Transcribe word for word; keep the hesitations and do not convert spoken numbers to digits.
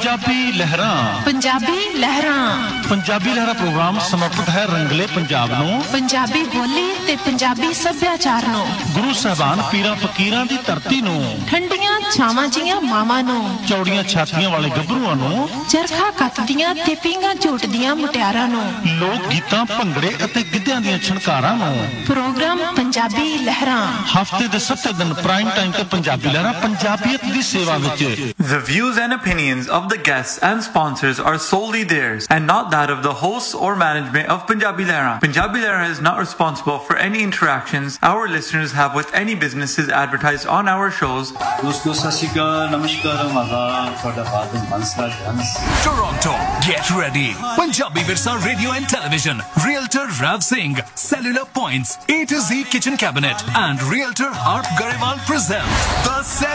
Punjabi लहरां Punjabi लहरां Punjabi लहरां programme समर्पित है रंगले पंजाब नूं पंजाबी बोली ते पंजाबी सभ्याचार नूं गुरु साहबान पीरां फकीरां दी धरती नूं ठंडियां छावां जियां मावां नूं चौड़ियां छातियां वाले गभरूआं नूं चरखा कतदियां ते पींघां झूटदियां मुटियारां नूं लोक गीतां भंगड़े अते गिद्धियां दीयां छणकारां नूं प्रोग्राम पंजाबी लहरां हफ्ते दे सत्ते दिन प्राइम टाइम ते पंजाबी लहरां पंजाबीयत दी सेवा विच। The views and opinions of the guests and sponsors are solely theirs and not that of the hosts or management of Punjabi Lehra. Punjabi Lehra is not responsible for any interactions our listeners have with any businesses advertised on our shows. दोस्तों सत श्री अकाल नमस्कार आदाब ਤੁਹਾਡਾ Badal Hansraj Hans Toronto, get ready. Punjabi Virsa Radio and Television, Realtor Rav Singh, Cellular Points, A to Z Kitchen Cabinet and Realtor Harp Garewal present The